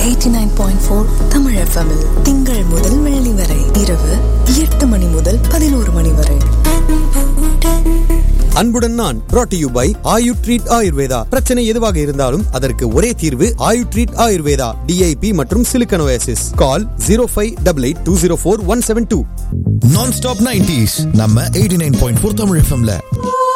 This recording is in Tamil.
89.4 தமிழ் FM -இல் திங்கள் முதல் வெள்ளி வரை இரவு 8 மணி முதல் 11 மணி வரை. அன்புடன் நான் brought to you by Ayu treat Ayurveda. பிரச்சனை எதுவாக இருந்தாலும் அதற்கு ஒரே தீர்வு ஆயு ட்ரீட் ஆயுர்வேதா. DIP மற்றும் சிலிக்கன் ஓயாசிஸ். கால் 0588204172. Non-stop 90s நம்ம 89.4 தமிழ் FM ல